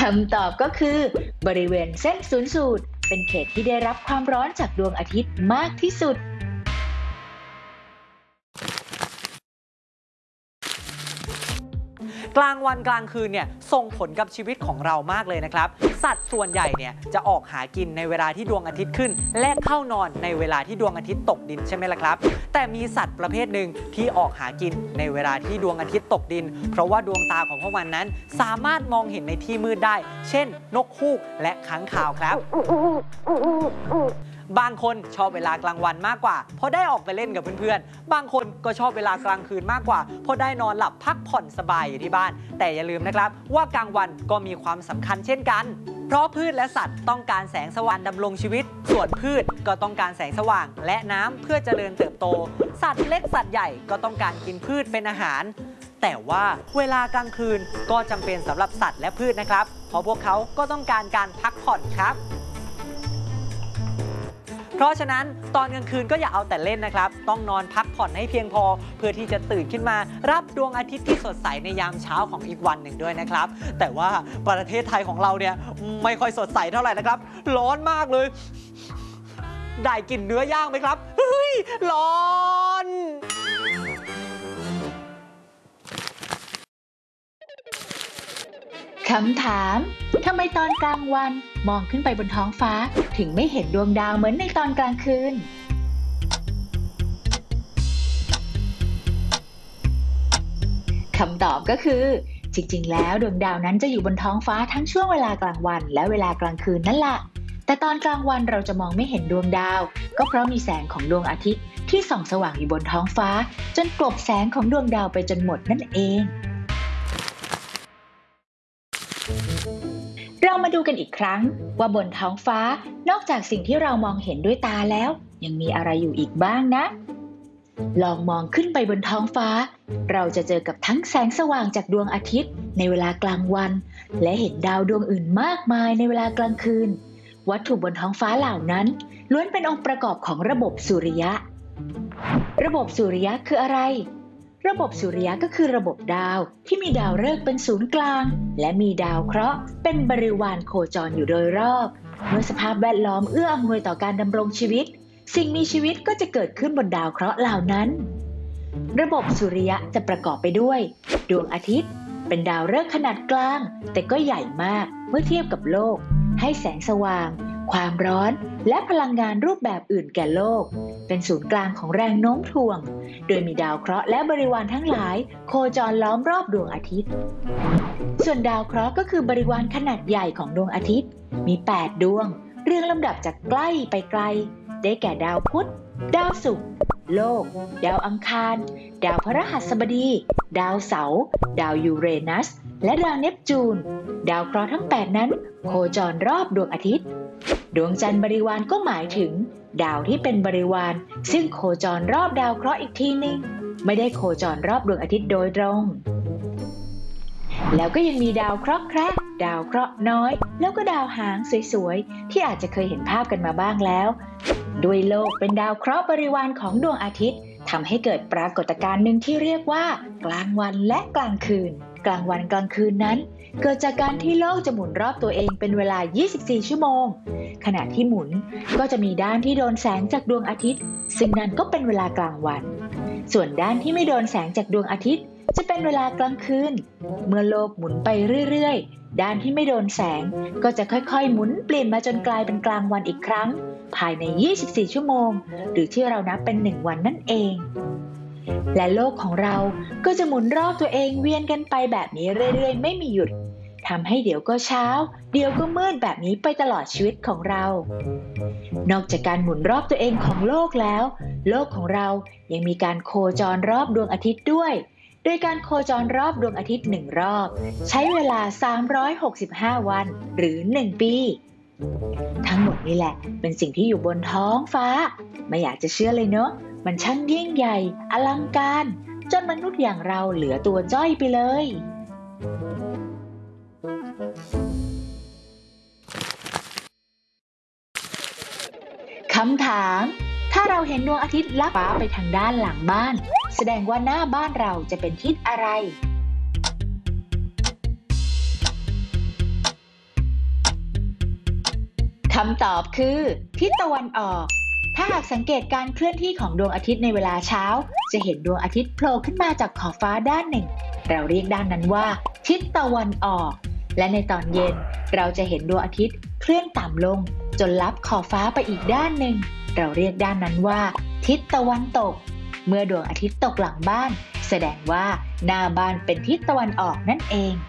ำตอบก็คือบริเวณเส้นศูนย์สูตรเป็นเขตที่ได้รับความร้อนจากดวงอาทิตย์มากที่สุดกลางวันกลางคืนเนี่ยส่งผลกับชีวิตของเรามากเลยนะครับสัตว์ส่วนใหญ่เนี่ยจะออกหากินในเวลาที่ดวงอาทิตย์ขึ้นและเข้านอนในเวลาที่ดวงอาทิตย์ตกดินใช่ไหมล่ะครับแต่มีสัตว์ประเภทหนึ่งที่ออกหากินในเวลาที่ดวงอาทิตย์ตกดินเพราะว่าดวงตาของพวกมันนั้นสามารถมองเห็นในที่มืดได้เช่นนกฮูกและค้างคาวครับบางคนชอบเวลากลางวันมากกว่าเพราะได้ออกไปเล่นกับเพื่อนๆบางคนก็ชอบเวลากลางคืนมากกว่าเพราะได้นอนหลับพักผ่อนสบายอยู่ที่บ้านแต่อย่าลืมนะครับว่ากลางวันก็มีความสำคัญเช่นกันเพราะพืชและสัตว์ต้องการแสงสว่างดำรงชีวิตส่วนพืชก็ต้องการแสงสว่างและน้ำเพื่อเจริญเติบโตสัตว์เล็กสัตว์ใหญ่ก็ต้องการกินพืชเป็นอาหารแต่ว่าเวลากลางคืนก็จำเป็นสำหรับสัตว์และพืชนะครับเพราะพวกเขาก็ต้องการพักผ่อนครับเพราะฉะนั้นตอนกลางคืนก็อย่าเอาแต่เล่นนะครับต้องนอนพักผ่อนให้เพียงพอเพื่อที่จะตื่นขึ้นมารับดวงอาทิตย์ที่สดใสในยามเช้าของอีกวันหนึ่งด้วยนะครับแต่ว่าประเทศไทยของเราเนี่ยไม่ค่อยสดใสเท่าไหร่นะครับร้อนมากเลยได้กลิ่นเนื้อย่างไหมครับเฮ้ยร้อนคำถามทำไมตอนกลางวันมองขึ้นไปบนท้องฟ้าถึงไม่เห็นดวงดาวเหมือนในตอนกลางคืนคำตอบก็คือจริงๆแล้วดวงดาวนั้นจะอยู่บนท้องฟ้าทั้งช่วงเวลากลางวันและเวลากลางคืนนั่นแหละแต่ตอนกลางวันเราจะมองไม่เห็นดวงดาวก็เพราะมีแสงของดวงอาทิตย์ที่ส่องสว่างอยู่บนท้องฟ้าจนกลบแสงของดวงดาวไปจนหมดนั่นเองเรามาดูกันอีกครั้งว่าบนท้องฟ้านอกจากสิ่งที่เรามองเห็นด้วยตาแล้วยังมีอะไรอยู่อีกบ้างนะลองมองขึ้นไปบนท้องฟ้าเราจะเจอกับทั้งแสงสว่างจากดวงอาทิตย์ในเวลากลางวันและเห็นดาวดวงอื่นมากมายในเวลากลางคืนวัตถุบนท้องฟ้าเหล่านั้นล้วนเป็นองค์ประกอบของระบบสุริยะระบบสุริยะคืออะไรระบบสุริยะก็คือระบบดาวที่มีดาวฤกษ์เป็นศูนย์กลางและมีดาวเคราะห์เป็นบริวารโคจรอยู่โดยรอบเมื่อสภาพแวดล้อมเอื้ออำนวยต่อการดำรงชีวิตสิ่งมีชีวิตก็จะเกิดขึ้นบนดาวเคราะห์เหล่านั้นระบบสุริยะจะประกอบไปด้วยดวงอาทิตย์เป็นดาวฤกษ์ขนาดกลางแต่ก็ใหญ่มากเมื่อเทียบกับโลกให้แสงสว่างความร้อนและพลังงานรูปแบบอื่นแก่โลกเป็นศูนย์กลางของแรงโน้มถ่วงโดยมีดาวเคราะห์และบริวารทั้งหลายโคจรล้อมรอบดวงอาทิตย์ส่วนดาวเคราะห์ก็คือบริวารขนาดใหญ่ของดวงอาทิตย์มี8ดวงเรียงลำดับจากใกล้ไปไกลได้แก่ดาวพุธดาวศุกร์โลกดาวอังคารดาวพฤหัสบดีดาวเสาร์ดาวยูเรนัสและดาวเนปจูนดาวเคราะห์ทั้ง8นั้นโคจรรอบดวงอาทิตย์ดวงจันทร์บริวารก็หมายถึงดาวที่เป็นบริวารซึ่งโคจรรอบดาวเคราะห์อีกทีนึงไม่ได้โคจรรอบดวงอาทิตย์โดยตรงแล้วก็ยังมีดาวเคราะห์แคระดาวเคราะห์น้อยแล้วก็ดาวหางสวยๆที่อาจจะเคยเห็นภาพกันมาบ้างแล้วด้วยโลกเป็นดาวเคราะห์บริวารของดวงอาทิตย์ทำให้เกิดปรากฏการณ์หนึ่งที่เรียกว่ากลางวันและกลางคืนกลางวันกลางคืนนั้นเกิดจากการที่โลกจะหมุนรอบตัวเองเป็นเวลา24ชั่วโมงขณะที่หมุนก็จะมีด้านที่โดนแสงจากดวงอาทิตย์ซึ่งนั่นก็เป็นเวลากลางวันส่วนด้านที่ไม่โดนแสงจากดวงอาทิตย์จะเป็นเวลากลางคืนเมื่อโลกหมุนไปเรื่อยๆด้านที่ไม่โดนแสงก็จะค่อยๆหมุนเปลี่ยนมาจนกลายเป็นกลางวันอีกครั้งภายใน24ชั่วโมงหรือที่เรานับเป็น1วันนั่นเองและโลกของเราก็จะหมุนรอบตัวเองเวียนกันไปแบบนี้เรื่อยๆไม่มีหยุดทำให้เดี๋ยวก็เช้าเดี๋ยวก็มืดแบบนี้ไปตลอดชีวิตของเรานอกจากการหมุนรอบตัวเองของโลกแล้วโลกของเรายังมีการโคจรรอบดวงอาทิตย์ด้วยโดยการโคจรรอบดวงอาทิตย์1รอบใช้เวลา365วันหรือ1ปีทั้งหมดนี้แหละเป็นสิ่งที่อยู่บนท้องฟ้าไม่อยากจะเชื่อเลยเนอะมันช่างยิ่งใหญ่อลังการจนมนุษย์อย่างเราเหลือตัวจ้อยไปเลยคำถามถ้าเราเห็นดวงอาทิตย์ลับฟ้าไปทางด้านหลังบ้านแสดงว่าหน้าบ้านเราจะเป็นทิศอะไรำตอบคือทิศตะวันออกถ้าหากสังเกตการเคลื่อนที่ของดวงอาทิตย์ในเวลาเช้าจะเห็นดวงอาทิตย์โผล่ขึ้นมาจากขอบฟ้าด้านหนึ่งเราเรียกด้านนั้นว่าทิศตะวันออกและในตอนเย็นเราจะเห็นดวงอาทิตย์เคลื่อนต่ำลงจนลับขอบฟ้าไปอีกด้านหนึ่งเราเรียกด้านนั้นว่าทิศตะวันตกเมื่อดวงอาทิตย์ตกหลังบ้านแสดงว่าหน้าบ้านเป็นทิศตะวันออกนั่นเอง